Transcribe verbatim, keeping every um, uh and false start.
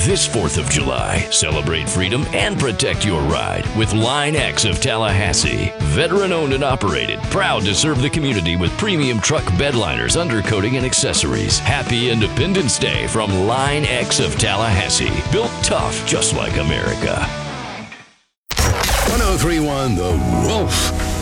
This fourth of July, celebrate freedom and protect your ride with Line X of Tallahassee. Veteran-owned and operated, proud to serve the community with premium truck bedliners, undercoating, and accessories. Happy Independence Day from Line X of Tallahassee. Built tough, just like America. one oh three point one The Wolf.